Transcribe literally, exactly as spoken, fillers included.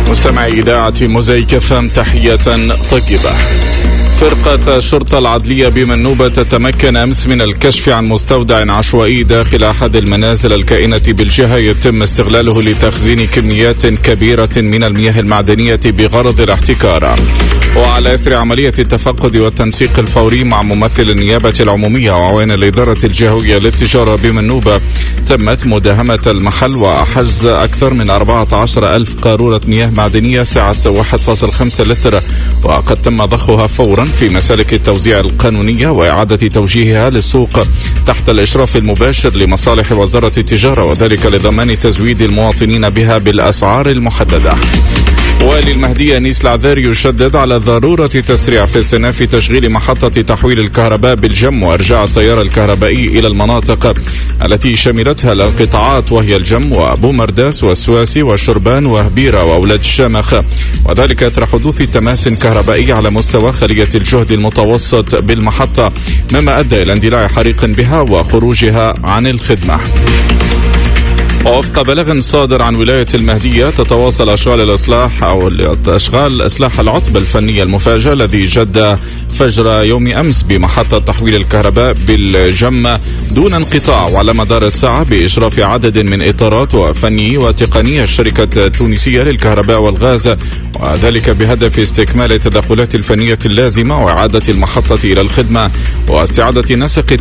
مستمعي إذاعة موزايك اف ام، تحية طيبة. فرقة الشرطة العدلية بمنوبة تتمكن أمس من الكشف عن مستودع عشوائي داخل أحد المنازل الكائنة بالجهة يتم استغلاله لتخزين كميات كبيرة من المياه المعدنية بغرض الاحتكار. وعلى إثر عملية التفقد والتنسيق الفوري مع ممثل النيابة العمومية وعوان الإدارة الجهوية للتجارة بمنوبة، تمت مداهمة المحل وحجز أكثر من أربعة عشر ألف قارورة مياه معدنية سعة واحد فاصلة خمسة لتر، وقد تم ضخها فورا في مسالك التوزيع القانونية وإعادة توجيهها للسوق تحت الإشراف المباشر لمصالح وزارة التجارة، وذلك لضمان تزويد المواطنين بها بالأسعار المحددة. والي المهدي أنيس العذاري يشدد على ضرورة تسريع في استئناف تشغيل محطة تحويل الكهرباء بالجم وإرجاع التيار الكهربائي إلى المناطق التي شملتها الانقطاعات، وهي الجم وأبو مرداس والسواسي والشربان وهبيرة وأولاد الشامخ، وذلك أثر حدوث تماس كهربائي على مستوى خلية الجهد المتوسط بالمحطة، مما أدى إلى اندلاع حريق بها وخروجها عن الخدمة. ووفق بلاغ صادر عن ولاية المهدية، تتواصل أشغال الإصلاح أو أشغال إصلاح العطب الفني المفاجئ الذي جد فجر يوم أمس بمحطة تحويل الكهرباء بالجمة دون انقطاع وعلى مدار الساعة بإشراف عدد من إطارات وفني وتقنية الشركة التونسية للكهرباء والغاز، وذلك بهدف استكمال التدخلات الفنية اللازمة وإعادة المحطة إلى الخدمة واستعادة نسق